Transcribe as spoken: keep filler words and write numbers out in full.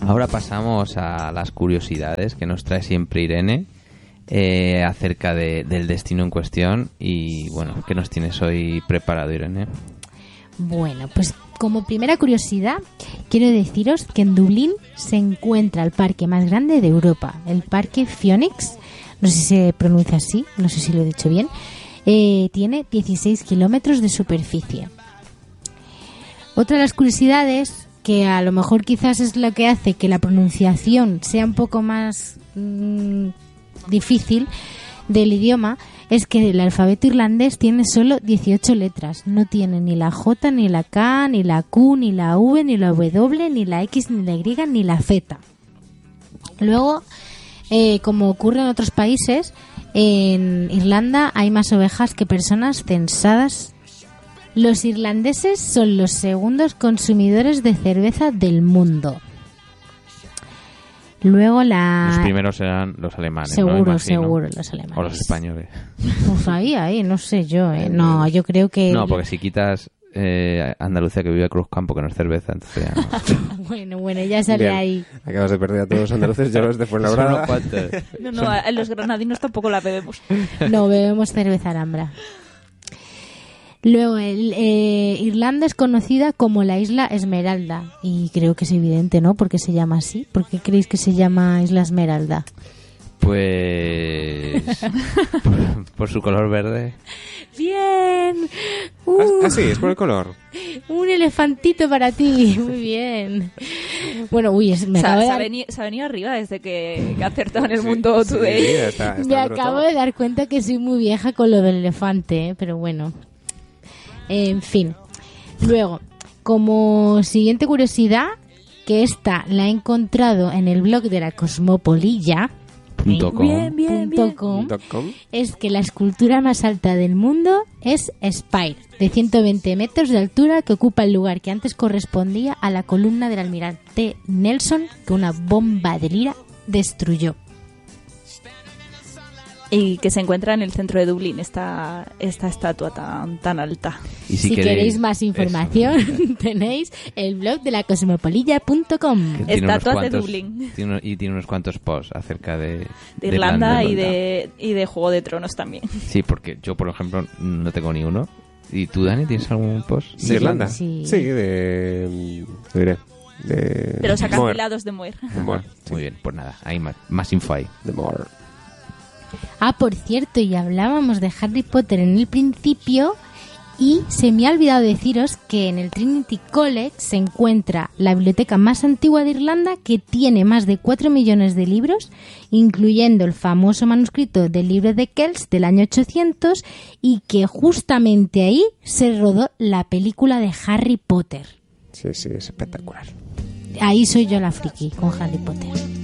Ahora pasamos a las curiosidades que nos trae siempre Irene eh, acerca de, del destino en cuestión. Y bueno, ¿qué nos tienes hoy preparado, Irene? Bueno, pues como primera curiosidad, quiero deciros que en Dublín se encuentra el parque más grande de Europa, el Parque Phoenix. No sé si se pronuncia así, no sé si lo he dicho bien. Eh, tiene dieciséis kilómetros de superficie. Otra de las curiosidades, que a lo mejor quizás es lo que hace que la pronunciación sea un poco más mmm, difícil del idioma, es que el alfabeto irlandés tiene solo dieciocho letras. No tiene ni la J, ni la K, ni la Q, ni la V, ni la W, ni la X, ni la Y, ni la Z. Luego, eh, como ocurre en otros países, en Irlanda hay más ovejas que personas censadas. Los irlandeses son los segundos consumidores de cerveza del mundo. Luego la... Los primeros eran los alemanes, seguro, ¿no? seguro, los alemanes. O los españoles. No sabía, ¿eh? No sé yo, ¿eh? No, yo creo que... No, porque si quitas eh, Andalucía, que vive a Cruzcampo, que no es cerveza, entonces ya no... Bueno, bueno, ya sale Bien. ahí. Acabas de perder a todos los andaluces, yo los de Fuenlabrada. No, no, a los granadinos tampoco la bebemos. No, bebemos cerveza Alhambra. Luego, el, eh, Irlanda es conocida como la Isla Esmeralda. Y creo que es evidente, ¿no? ¿Por qué se llama así? ¿Por qué creéis que se llama Isla Esmeralda? Pues... por, por su color verde. ¡Bien! Uh, Ah, sí, es por el color. Un elefantito para ti. Muy bien. Bueno, uy, es, me Se, acabo de se, dar... ha venido, se ha venido arriba desde que, que ha acertado en el mundo Sí, today. está, está Me bruto. acabo de dar cuenta que soy muy vieja con lo del elefante, ¿eh? Pero bueno. En fin. Luego, como siguiente curiosidad, que esta la he encontrado en el blog de la Cosmopolilla, Punto com. Bien, bien, bien. .com, Dot com. es que la escultura más alta del mundo es Spire, de ciento veinte metros de altura, que ocupa el lugar que antes correspondía a la columna del almirante Nelson, que una bomba de lira destruyó. Y que se encuentra en el centro de Dublín, esta, esta estatua tan, tan alta. Y Si, si, queréis, más información, tenéis el blog de la cosmopolilla punto com. que tiene unos Estatuas de cuantos- Dublín. tiene uno- y tiene unos cuantos posts acerca de... De Irlanda y Irlanda. de, y de Juego de Tronos también. Sí, porque yo, por ejemplo, no tengo ni uno. ¿Y tú, Dani, tienes algún post? ¿De Irlanda? Sí. Sí, de... Lo diré. De, De los Moher. acantilados de Moher. De Moher, sí. Muy bien, pues nada, hay más, más info ahí. De Moher. Ah, por cierto, y hablábamos de Harry Potter en el principio y se me ha olvidado deciros que en el Trinity College se encuentra la biblioteca más antigua de Irlanda, que tiene más de cuatro millones de libros, incluyendo el famoso manuscrito del libro de Kells del año ochocientos, y que justamente ahí se rodó la película de Harry Potter. Sí, sí, es espectacular. Ahí soy yo la friki con Harry Potter.